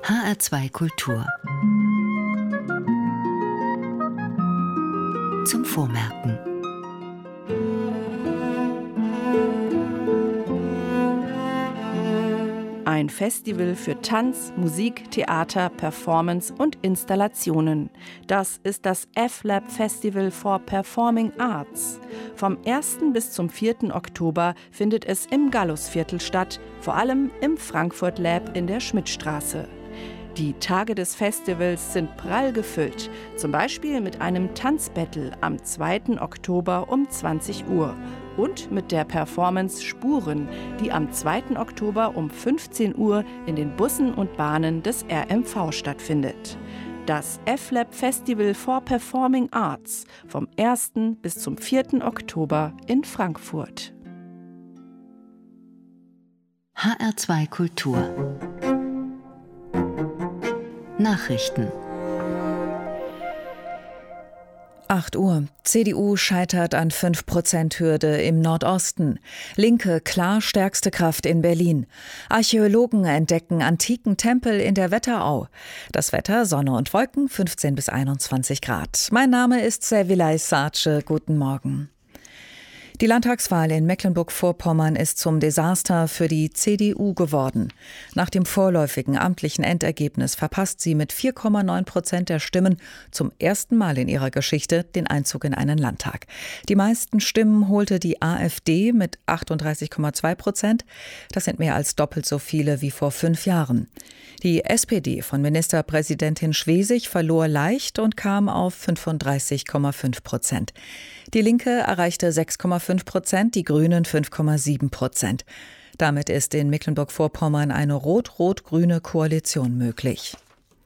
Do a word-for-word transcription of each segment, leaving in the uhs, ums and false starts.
H R zwei Kultur. Zum Vormerken. Ein Festival für Tanz, Musik, Theater, Performance und Installationen. Das ist das F-Lab Festival for Performing Arts. Vom ersten bis zum vierten Oktober findet es im Gallusviertel statt, vor allem im Frankfurt Lab in der Schmidtstraße. Die Tage des Festivals sind prall gefüllt, zum Beispiel mit einem Tanzbattle am zweiten Oktober um zwanzig Uhr und mit der Performance Spuren, die am zweiten Oktober um fünfzehn Uhr in den Bussen und Bahnen des R M V stattfindet. Das F-Lab Festival for Performing Arts vom ersten bis zum vierten Oktober in Frankfurt. H R zwei Kultur. Nachrichten. acht Uhr. C D U scheitert an fünf Prozent Hürde im Nordosten. Linke klar stärkste Kraft in Berlin. Archäologen entdecken antiken Tempel in der Wetterau. Das Wetter, Sonne und Wolken, fünfzehn bis einundzwanzig Grad. Mein Name ist Servilay Sace. Guten Morgen. Die Landtagswahl in Mecklenburg-Vorpommern ist zum Desaster für die C D U geworden. Nach dem vorläufigen amtlichen Endergebnis verpasst sie mit vier Komma neun Prozent der Stimmen zum ersten Mal in ihrer Geschichte den Einzug in einen Landtag. Die meisten Stimmen holte die AfD mit achtunddreißig Komma zwei Prozent. Das sind mehr als doppelt so viele wie vor fünf Jahren. Die S P D von Ministerpräsidentin Schwesig verlor leicht und kam auf fünfunddreißig Komma fünf Prozent. Die Linke erreichte sechs Komma fünf Prozent, die Grünen fünf Komma sieben Prozent. Damit ist in Mecklenburg-Vorpommern eine rot-rot-grüne Koalition möglich.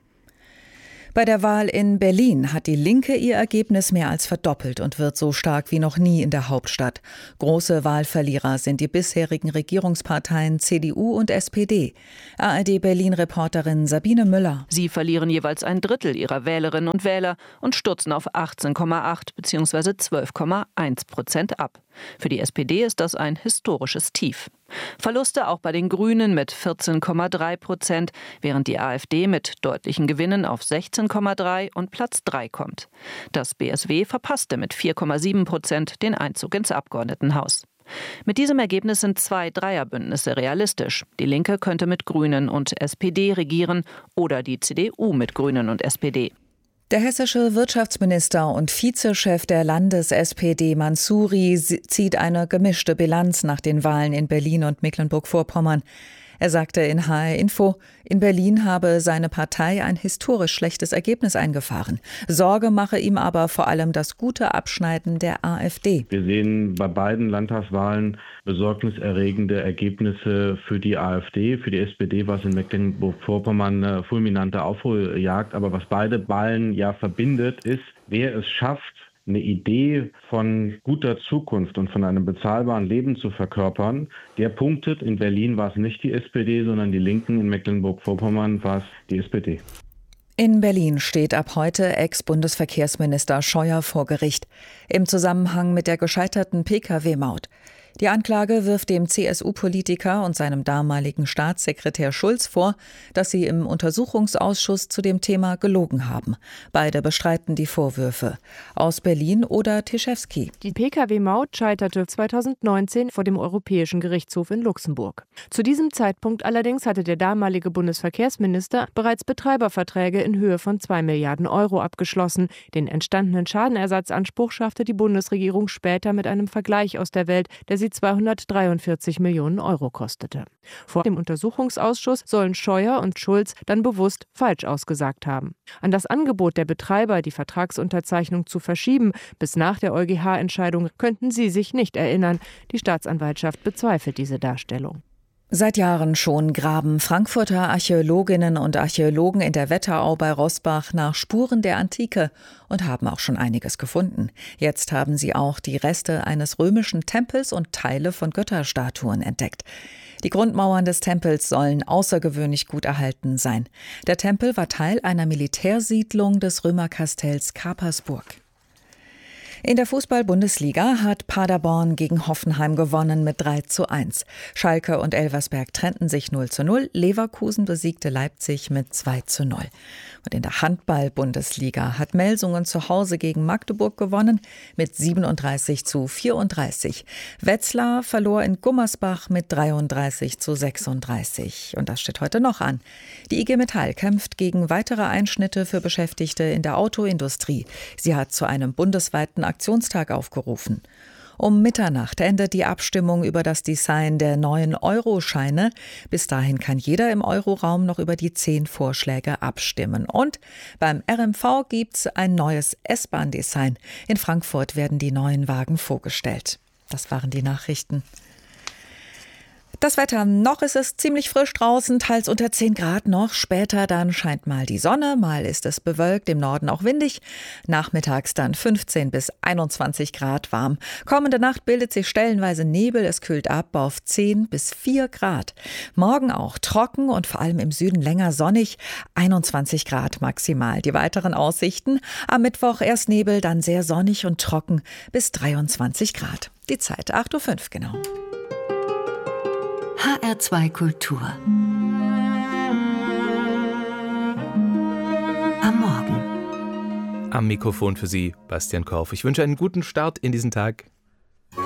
Bei der Wahl in Berlin hat die Linke ihr Ergebnis mehr als verdoppelt und wird so stark wie noch nie in der Hauptstadt. Große Wahlverlierer sind die bisherigen Regierungsparteien C D U und S P D. A R D-Berlin-Reporterin Sabine Müller. Sie verlieren jeweils ein Drittel ihrer Wählerinnen und Wähler und stürzen auf achtzehn Komma acht bzw. zwölf Komma eins Prozent ab. Für die S P D ist das ein historisches Tief. Verluste auch bei den Grünen mit vierzehn Komma drei Prozent, während die AfD mit deutlichen Gewinnen auf sechzehn Komma drei und Platz drei kommt. Das B S W verpasste mit vier Komma sieben Prozent den Einzug ins Abgeordnetenhaus. Mit diesem Ergebnis sind zwei Dreierbündnisse realistisch. Die Linke könnte mit Grünen und S P D regieren oder die C D U mit Grünen und S P D. Der hessische Wirtschaftsminister und Vizechef der Landes-S P D Mansouri zieht eine gemischte Bilanz nach den Wahlen in Berlin und Mecklenburg-Vorpommern. Er sagte in H R Info, in Berlin habe seine Partei ein historisch schlechtes Ergebnis eingefahren. Sorge mache ihm aber vor allem das gute Abschneiden der AfD. Wir sehen bei beiden Landtagswahlen besorgniserregende Ergebnisse für die AfD. Für die S P D war es in Mecklenburg-Vorpommern eine fulminante Aufholjagd. Aber was beide Wahlen ja verbindet, ist, wer es schafft, eine Idee von guter Zukunft und von einem bezahlbaren Leben zu verkörpern, der punktet. In Berlin war es nicht die S P D, sondern die Linken. In Mecklenburg-Vorpommern war es die S P D. In Berlin steht ab heute Ex-Bundesverkehrsminister Scheuer vor Gericht im Zusammenhang mit der gescheiterten P K W-Maut. Die Anklage wirft dem C S U-Politiker und seinem damaligen Staatssekretär Schulz vor, dass sie im Untersuchungsausschuss zu dem Thema gelogen haben. Beide bestreiten die Vorwürfe. Aus Berlin Oda Tischewski. Die P K W-Maut scheiterte zweitausendneunzehn vor dem Europäischen Gerichtshof in Luxemburg. Zu diesem Zeitpunkt allerdings hatte der damalige Bundesverkehrsminister bereits Betreiberverträge in Höhe von zwei Milliarden Euro abgeschlossen. Den entstandenen Schadenersatzanspruch schaffte die Bundesregierung später mit einem Vergleich aus der Welt, der sie zweihundertdreiundvierzig Millionen Euro kostete. Vor dem Untersuchungsausschuss sollen Scheuer und Schulz dann bewusst falsch ausgesagt haben. An das Angebot der Betreiber, die Vertragsunterzeichnung zu verschieben, bis nach der EuGH-Entscheidung, könnten sie sich nicht erinnern. Die Staatsanwaltschaft bezweifelt diese Darstellung. Seit Jahren schon graben Frankfurter Archäologinnen und Archäologen in der Wetterau bei Roßbach nach Spuren der Antike und haben auch schon einiges gefunden. Jetzt haben sie auch die Reste eines römischen Tempels und Teile von Götterstatuen entdeckt. Die Grundmauern des Tempels sollen außergewöhnlich gut erhalten sein. Der Tempel war Teil einer Militärsiedlung des Römerkastells Kapersburg. In der Fußball-Bundesliga hat Paderborn gegen Hoffenheim gewonnen mit drei zu eins. Schalke und Elversberg trennten sich null zu null. Leverkusen besiegte Leipzig mit zwei zu null. Und in der Handball-Bundesliga hat Melsungen zu Hause gegen Magdeburg gewonnen mit siebenunddreißig zu vierunddreißig. Wetzlar verlor in Gummersbach mit dreiunddreißig zu sechsunddreißig. Und das steht heute noch an. Die I G Metall kämpft gegen weitere Einschnitte für Beschäftigte in der Autoindustrie. Sie hat zu einem bundesweiten Aktionstag aufgerufen. Um Mitternacht endet die Abstimmung über das Design der neuen Euroscheine. Bis dahin kann jeder im Euroraum noch über die zehn Vorschläge abstimmen. Und beim R M V gibt's ein neues S-Bahn-Design. In Frankfurt werden die neuen Wagen vorgestellt. Das waren die Nachrichten. Das Wetter, noch ist es ziemlich frisch draußen, teils unter zehn Grad noch. Später dann scheint mal die Sonne, mal ist es bewölkt, im Norden auch windig. Nachmittags dann fünfzehn bis einundzwanzig Grad warm. Kommende Nacht bildet sich stellenweise Nebel, es kühlt ab auf zehn bis vier Grad. Morgen auch trocken und vor allem im Süden länger sonnig, einundzwanzig Grad maximal. Die weiteren Aussichten, am Mittwoch erst Nebel, dann sehr sonnig und trocken bis dreiundzwanzig Grad. Die Zeit acht Uhr fünf genau. H R zwei Kultur. Am Morgen. Am Mikrofon für Sie, Bastian Korf. Ich wünsche einen guten Start in diesen Tag.